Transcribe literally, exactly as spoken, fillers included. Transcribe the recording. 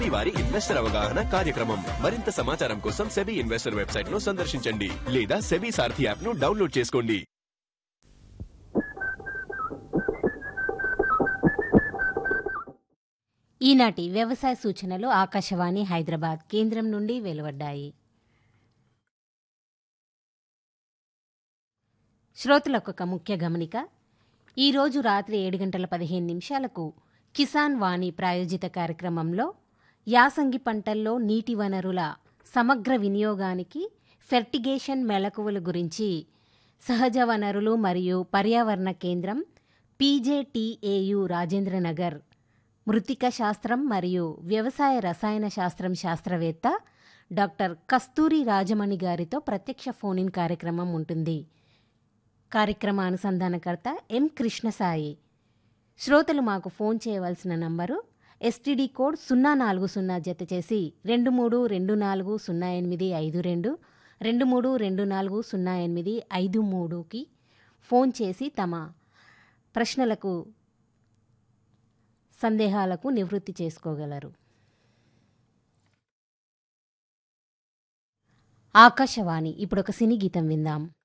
వారి ఇన్వెస్టర్ అవగాహన కార్యక్రమం. మరింత సమాచారం కోసం సెబీ ఇన్వెస్టర్ వెబ్సైట్ ను సందర్శించండి లేదా సెబీ సారథి యాప్ ను డౌన్లోడ్ చేసుకోండి. ఈనాటి వ్యవసాయ సూచనలు ఆకాశవాణి హైదరాబాద్ కేంద్రం నుండి వెలువడ్డాయి. శ్రోతలకు ఒక ముఖ్య గమనిక. ఈరోజు రాత్రి ఏడు గంటల పదిహేను నిమిషాలకు కిసాన్ వాణి ప్రాయోజిత కార్యక్రమంలో యాసంగి పంటల్లో నీటి వనరుల సమగ్ర వినియోగానికి ఫెర్టిగేషన్ మెళకువల గురించి సహజ వనరులు మరియు పర్యావరణ కేంద్రం పీజేటీఏయు రాజేంద్రనగర్ మృతిక శాస్త్రం మరియు వ్యవసాయ రసాయన శాస్త్రం శాస్త్రవేత్త డాక్టర్ కస్తూరి రాజమణి గారితో ప్రత్యక్ష ఫోన్ ఇన్ కార్యక్రమం ఉంటుంది. కార్యక్రమ అనుసంధానకర్త ఎం కృష్ణసాయి. శ్రోతలు మాకు ఫోన్ చేయవలసిన నంబరు ఎస్టీడీ కోడ్ సున్నా నాలుగు సున్నా జత చేసి రెండు మూడు రెండు నాలుగు సున్నా ఎనిమిది ఐదు రెండు రెండు మూడు రెండు నాలుగు సున్నా ఎనిమిది ఐదు మూడుకి ఫోన్ చేసి తమ ప్రశ్నలకు సందేహాలకు నివృత్తి చేసుకోగలరు. ఆకాశవాణి ఇప్పుడు ఒక సినీ గీతం విందాం.